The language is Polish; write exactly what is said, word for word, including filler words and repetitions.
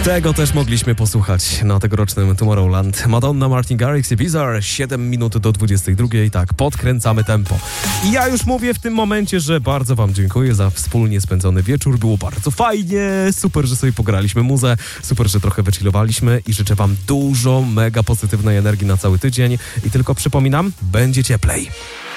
Czego też mogliśmy posłuchać na tegorocznym Tomorrowland. Madonna, Martin Garrix i Bizarre, siedem minut do dwudziestej drugiej. Tak, podkręcamy tempo. I ja już mówię w tym momencie, że bardzo wam dziękuję za wspólnie spędzony wieczór. Było bardzo fajnie, super, że sobie pograliśmy muzę, super, że trochę wychillowaliśmy i życzę wam dużo mega pozytywnej energii na cały tydzień. I tylko przypominam, będzie cieplej.